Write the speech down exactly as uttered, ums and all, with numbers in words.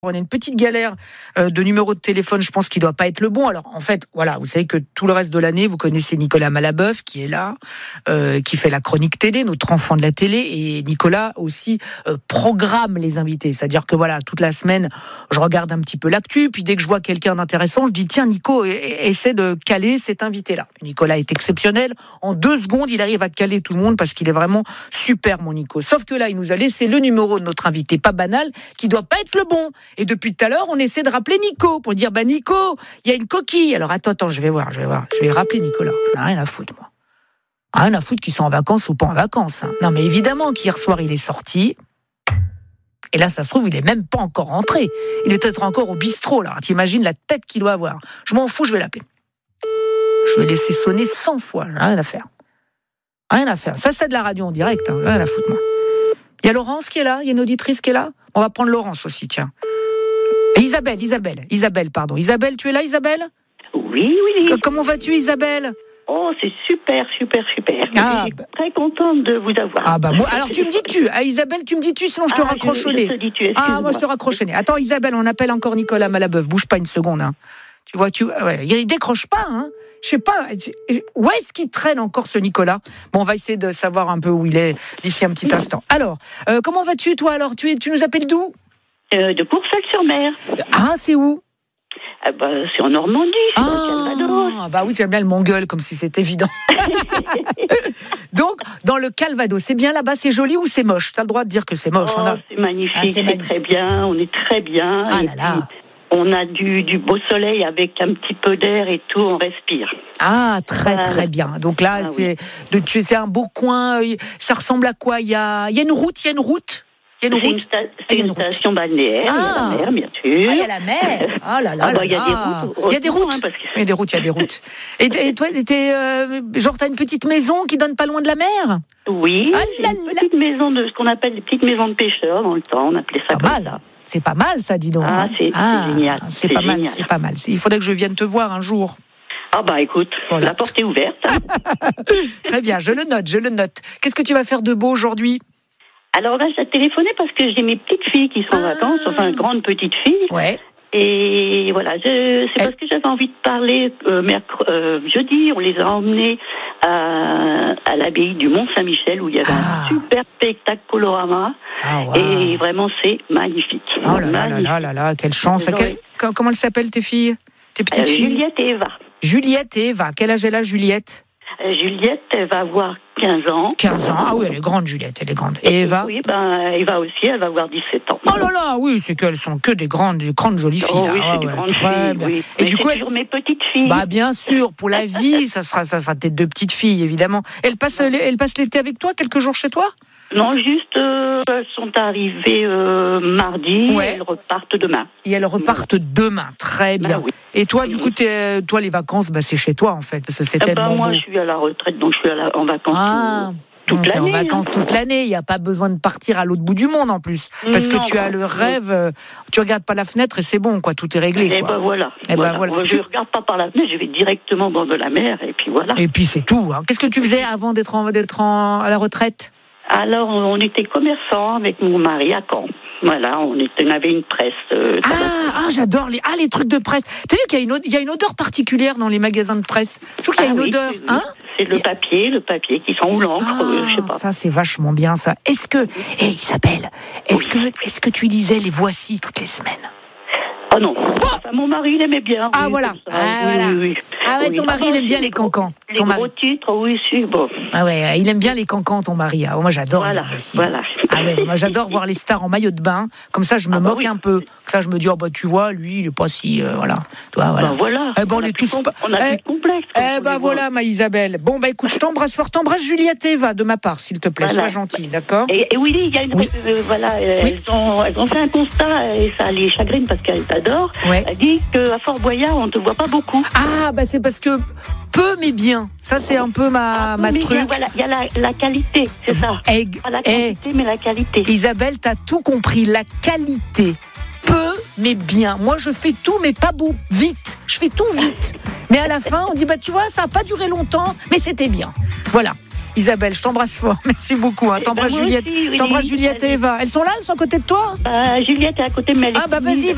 On a une petite galère euh, de numéro de téléphone, je pense qu'il doit pas être le bon. Alors en fait, voilà, vous savez que tout le reste de l'année, vous connaissez Nicolas Malabeuf qui est là, euh, qui fait la chronique télé, notre enfant de la télé, et Nicolas aussi euh, programme les invités. C'est-à-dire que voilà, toute la semaine, je regarde un petit peu l'actu, puis dès que je vois quelqu'un d'intéressant, je dis tiens Nico, essaie de caler cet invité-là. Nicolas est exceptionnel. En deux secondes, il arrive à caler tout le monde parce qu'il est vraiment super, mon Nico. Sauf que là, il nous a laissé le numéro de notre invité, pas banal, qui doit pas être le bon. Et depuis tout à l'heure, on essaie de rappeler Nico pour dire bah Nico, il y a une coquille. Alors attends, attends, je vais voir, je vais voir. Je vais rappeler Nicolas. J'en ai rien à foutre, moi. Rien à foutre qu'ils sont en vacances ou pas en vacances. Hein. Non, mais évidemment qu'hier soir, il est sorti. Et là, ça se trouve, il est même pas encore rentré. Il est peut-être encore au bistrot, là. T'imagines la tête qu'il doit avoir. Je m'en fous, je vais l'appeler. Je vais laisser sonner cent fois. Rien à faire. Rien à faire. Ça, c'est de la radio en direct. Hein. Rien à foutre, moi. Il y a Laurence qui est là. Il y a une auditrice qui est là. On va prendre Laurence aussi, tiens. Et Isabelle, Isabelle, Isabelle, pardon. Isabelle, tu es là, Isabelle ? Oui, oui, oui. Comment vas-tu, Isabelle ? Oh, c'est super, super, super. Ah, je suis bah... très contente de vous avoir. Ah bah moi, alors tu me dis tu, ah, Isabelle, tu me dis tu, sinon je te ah, raccroche au nez. Je te dis tu, ah, moi je te raccroche au nez. Attends, Isabelle, on appelle encore Nicolas Malabeuf. Bouge pas une seconde, hein. Tu vois, tu, ouais, il décroche pas, hein. Je sais pas, où est-ce qu'il traîne encore ce Nicolas ? Bon, on va essayer de savoir un peu où il est d'ici un petit instant. Alors, euh, comment vas-tu, toi, alors ? Tu, tu nous appelles d'où ? euh, De Courseulles-sur-Mer. Ah, c'est où ? Ah bah, c'est en Normandie, c'est ah, dans le Calvados. Ah bah oui, tu aimes bien le Mongol, comme si c'était évident. Donc, dans le Calvados, c'est bien là-bas, c'est joli ou c'est moche ? Tu as le droit de dire que c'est moche. Oh, on a... c'est magnifique, ah, c'est, c'est magnifique. Très bien, on est très bien. Ah là là. On a du, du beau soleil avec un petit peu d'air et tout, on respire. Ah, très voilà. Très bien. Donc là, ah, c'est, oui. de, c'est un beau coin. Ça ressemble à quoi ? Il y a, il y a une route, il y a une route. Il y a une c'est route. Une sta- c'est une, une station balnéaire. Ah. Il y a la mer, bien sûr. Ah, il y a la mer. Oh là là. Ah, bah, il y a des routes. Il y a des routes. Hein, parce que... Il y a des routes, il y a des routes. Et, et toi, t'es, euh, genre, t'as une petite maison qui donne pas loin de la mer ? Oui. Ah, c'est une petite maison de ce qu'on appelle des petites maisons de pêcheurs dans le temps. On appelait ça pas comme mal. ça. C'est pas mal, ça, dis donc. Ah, c'est, ah, c'est génial. C'est, c'est pas génial. mal, c'est pas mal. Il faudrait que je vienne te voir un jour. Ah bah écoute, voilà. La porte est ouverte. Très bien, je le note, je le note. Qu'est-ce que tu vas faire de beau aujourd'hui ? Alors là, j'ai téléphoné parce que j'ai mes petites filles qui sont en ah. vacances, enfin grandes petites filles. Ouais. Et voilà, je, c'est parce que j'avais envie de parler. Euh, mercredi, euh, jeudi, on les a emmenés à, à l'abbaye du Mont-Saint-Michel où il y avait ah. un super spectacle colorama. Ah, wow. Et vraiment, c'est magnifique. Oh là là là là là là, quelle chance. Quelle, comment elles s'appellent tes filles ? Tes petites euh, filles ? Juliette et Eva. Juliette et Eva. Quel âge elle a, Juliette ? euh, Juliette, elle va avoir quinze ans. quinze ans, ah oui, elle est grande, Juliette, elle est grande. Et Eva ? Oui, ben, Eva aussi, elle va avoir dix-sept ans. Oh là là, oui, c'est qu'elles sont que des grandes, des grandes jolies filles. Oh là. oui, c'est ah, des ouais, grandes très filles, bien. oui. Et Mais du c'est coup, toujours mes petites filles. Bah bien sûr, pour la vie, ça sera, ça sera peut-être deux petites filles, évidemment. Elles passent, elles passent l'été avec toi, quelques jours chez toi ? Non, juste, euh, elles sont arrivées euh, mardi, ouais. Et elles repartent demain. Et elles repartent voilà. demain, très bien. Ben oui. Et toi, du coup, t'es, toi, les vacances, bah, c'est chez toi, en fait, parce que c'est eh tellement ben, moi, beau. je suis à la retraite, donc je suis à la, en vacances ah. tout, toute t'es l'année. en vacances hein. toute l'année, il n'y a pas besoin de partir à l'autre bout du monde, en plus. Parce non, que tu as le rêve, euh, tu regardes pas la fenêtre et c'est bon, quoi, tout est réglé. Et quoi. ben voilà. Et voilà. ben voilà. Moi, je ne regarde pas par la fenêtre, je vais directement au bord de la mer, et puis voilà. Et puis c'est tout. Hein. Qu'est-ce que tu faisais avant d'être, en, d'être en, à la retraite ? Alors, on était commerçants avec mon mari à Caen. Voilà, on, était, on avait une presse. Euh, ah, ah, j'adore les, ah, les trucs de presse. T'as vu qu'il y a, une, il y a une odeur particulière dans les magasins de presse ? Je trouve qu'il y a ah, une oui, odeur. C'est, hein c'est le papier, le papier qui sent ou l'encre, ah, euh, je sais pas. Ça, c'est vachement bien, ça. Est-ce que, hé hey, Isabelle, est-ce, oui. que, est-ce que tu lisais les Voici toutes les semaines ? Oh non, enfin, mon mari il aimait bien. Ah oui, voilà, ah, oui, voilà. Oui, oui. Ah ouais, oui, ton mari il aime bien les cancans. Les ton gros mari. titres, oui, si, bon. Ah ouais, il aime bien les cancans, ton mari. Ah, moi j'adore. Voilà, les Voici. voilà. Ah ouais, moi j'adore voir les stars en maillot de bain. Comme ça, je me ah bah moque oui. un peu. Ça, je me dis, oh bah tu vois, lui, il est pas si, euh, voilà. Toi, voilà. Ben voilà. Eh ben, on, on est tous. Com- on a eh, plus de complexe. Eh ben voilà, ma Isabelle. Bon bah écoute, je t'embrasse fort, t'embrasse Juliette et Eva de ma part, s'il te plaît. Voilà. Sois gentille, d'accord ? Et, et Willy, il y a une. Oui. Euh, voilà, euh, oui. elles, ont, elles ont fait un constat et ça les chagrine parce qu'elles t'adorent. Ouais. Elle dit qu'à Fort Boyard, on te voit pas beaucoup. Ah bah c'est parce que peu mais bien. Ça c'est un peu ma ah, ma truc. Il voilà, y a la, la qualité, c'est ça. Et, pas la quantité, et, mais la qualité. Isabelle, t'as tout compris. La qualité. Peu mais bien. Moi je fais tout mais pas beau. Vite. Je fais tout vite. Mais à la fin on dit bah tu vois ça a pas duré longtemps mais c'était bien. Voilà. Isabelle, je t'embrasse fort. Merci beaucoup. Hein. T'embrasses ben Juliette, aussi, oui, t'embrasses Juliette et Eva. Elles sont là, elles sont à côté de toi ? Bah, Juliette est à côté de moi. Ah bah vas-y.